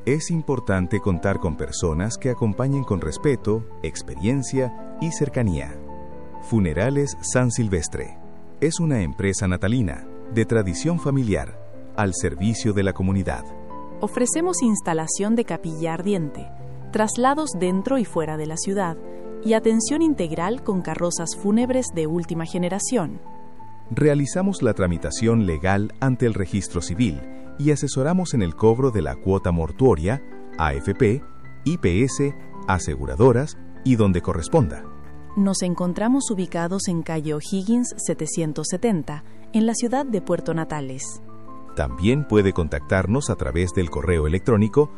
Es importante contar con personas que acompañen con respeto, experiencia y cercanía. Funerales San Silvestre es una empresa natalina de tradición familiar al servicio de la comunidad. Ofrecemos instalación de capilla ardiente, traslados dentro y fuera de la ciudad y atención integral con carrozas fúnebres de última generación. Realizamos la tramitación legal ante el registro civil y asesoramos en el cobro de la cuota mortuoria, AFP, IPS, aseguradoras y donde corresponda. Nos encontramos ubicados en calle O'Higgins 770, en la ciudad de Puerto Natales. También puede contactarnos a través del correo electrónico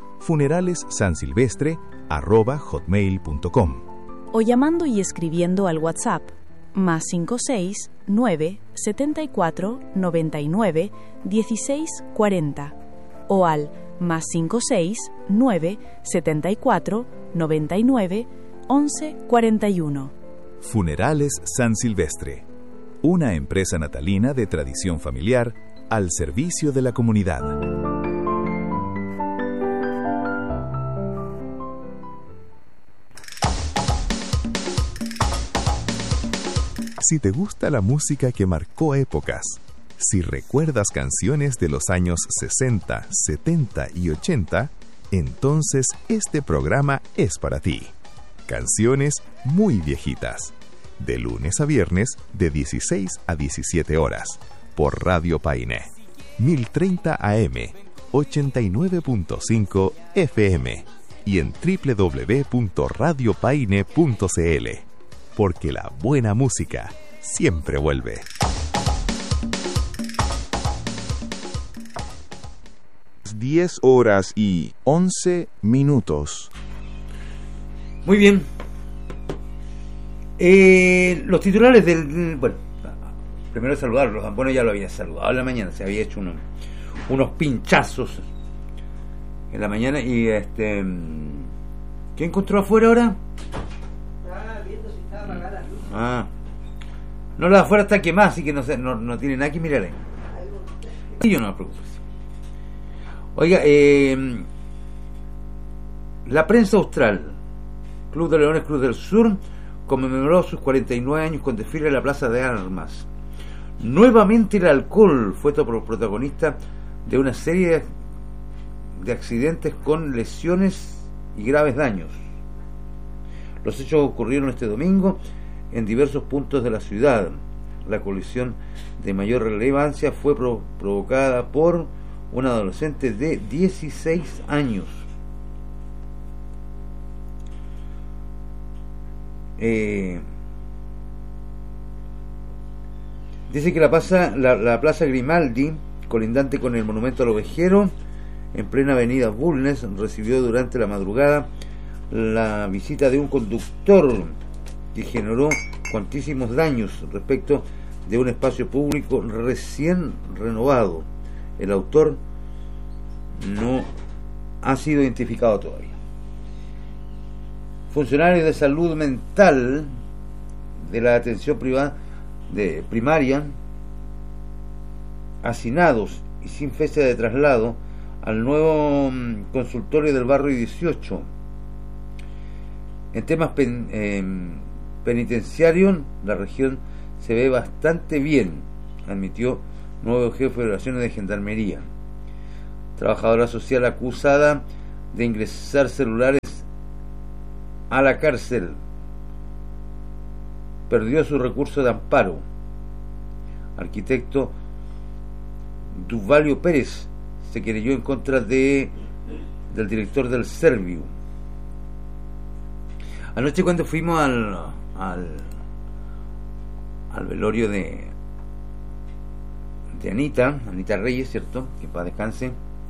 funeralessansilvestre@hotmail.com o llamando y escribiendo al WhatsApp +56 9 74 99 16 40 o al +56 9 74 99 11 41. Funerales San Silvestre, una empresa natalina de tradición familiar al servicio de la comunidad. Si te gusta la música que marcó épocas, si recuerdas canciones de los años 60, 70 y 80, entonces este programa es para ti. Canciones muy viejitas, de lunes a viernes de 16 a 17 horas, por Radio Paine, 1030 AM, 89.5 FM y en www.radiopaine.cl, porque la buena música siempre vuelve. Las 10:11. Muy bien. Los titulares del... Bueno, primero saludarlos. Bueno, ya lo había saludado en la mañana. Se había hecho unos pinchazos en la mañana. Y ¿qué encontró afuera ahora? Estaba viendo si estaba apagada la luz. No, la de afuera está quemada, así que no tiene nada que mirar ahí. Y yo no me preocupo. Oiga, la prensa austral, Club de Leones Cruz del Sur, conmemoró sus 49 años con desfile en la Plaza de Armas. Nuevamente el alcohol fue protagonista de una serie de accidentes con lesiones y graves daños. Los hechos ocurrieron este domingo en diversos puntos de la ciudad. La colisión de mayor relevancia fue provocada por un adolescente de 16 años. Dice que la Plaza Grimaldi, colindante con el Monumento al Ovejero, en plena avenida Bulnes, recibió durante la madrugada la visita de un conductor que generó cuantísimos daños respecto de un espacio público recién renovado. El autor no ha sido identificado todavía. Funcionarios de salud mental de la atención primaria, hacinados y sin fecha de traslado al nuevo consultorio del barrio 18. En temas penitenciarios, la región se ve bastante bien, admitió nuevo jefe de operaciones de Gendarmería. Trabajadora social acusada de ingresar celulares a la cárcel perdió su recurso de amparo. Arquitecto Duvalio Pérez se querelló en contra del director del Serviu. Anoche cuando fuimos al velorio de Anita Reyes, ¿cierto? Que para descanse,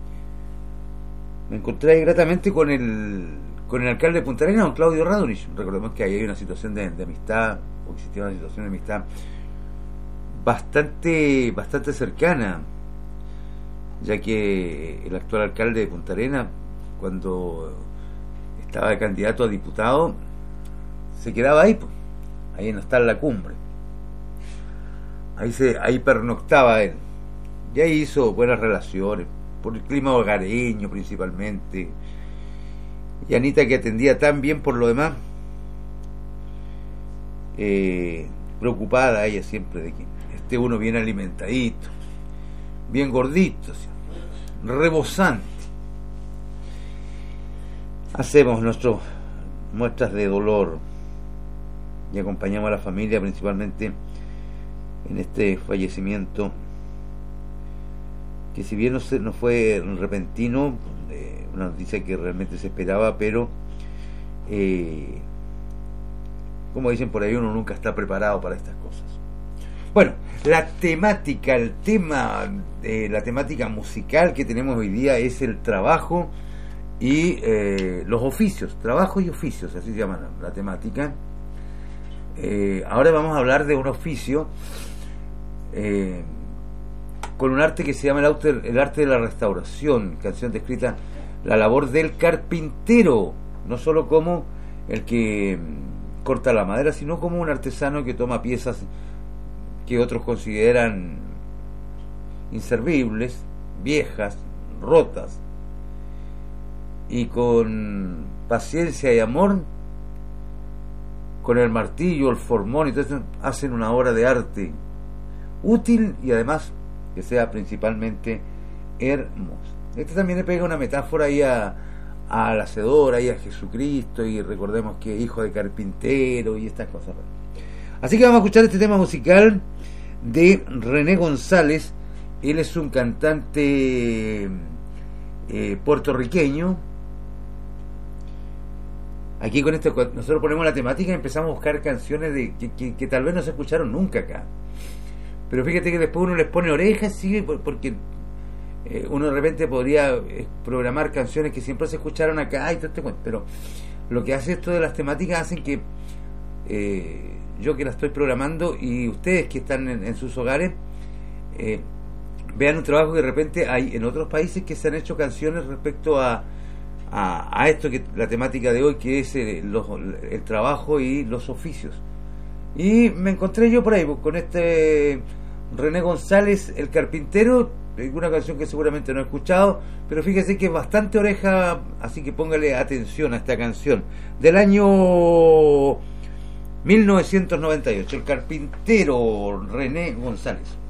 me encontré gratamente con el alcalde de Punta Arenas, don Claudio Radonich. Recordemos que ahí hay una situación de amistad, o existía una situación de amistad bastante cercana, ya que el actual alcalde de Punta Arenas, cuando estaba de candidato a diputado, se quedaba ahí, ahí no está en la cumbre, ahí pernoctaba él, y ahí hizo buenas relaciones, por el clima hogareño principalmente. Y Anita, que atendía tan bien por lo demás, preocupada ella siempre de que esté uno bien alimentadito, bien gordito, ¿sí? Rebosante. Hacemos nuestras muestras de dolor y acompañamos a la familia principalmente en este fallecimiento, que si bien no fue repentino, una noticia que realmente se esperaba, pero como dicen por ahí, uno nunca está preparado para estas cosas. Bueno, la temática musical que tenemos hoy día es el trabajo y los oficios, trabajo y oficios, así se llama la temática. Ahora vamos a hablar de un oficio con un arte que se llama el arte de la restauración, canción descrita la labor del carpintero, no solo como el que corta la madera, sino como un artesano que toma piezas que otros consideran inservibles, viejas, rotas, y con paciencia y amor, con el martillo, el formón y todo eso, hacen una obra de arte útil y además que sea principalmente hermosa. Este también le pega una metáfora ahí al hacedor, ahí a Jesucristo, y recordemos que hijo de carpintero y estas cosas. Así que vamos a escuchar este tema musical de René González. Él es un cantante puertorriqueño. Aquí con esto nosotros ponemos la temática y empezamos a buscar canciones que tal vez no se escucharon nunca acá. Pero fíjate que después uno les pone orejas, sí, porque uno de repente podría programar canciones que siempre se escucharon acá y todo este cuento. Pero lo que hace esto de las temáticas hacen que yo que la estoy programando y ustedes que están en sus hogares vean un trabajo que de repente hay en otros países que se han hecho canciones respecto a esto, que la temática de hoy, que es el trabajo y los oficios. Y me encontré yo por ahí con este René González, el carpintero, una canción que seguramente no he escuchado, pero fíjese que es bastante oreja, así que póngale atención a esta canción del año 1998, el carpintero René González.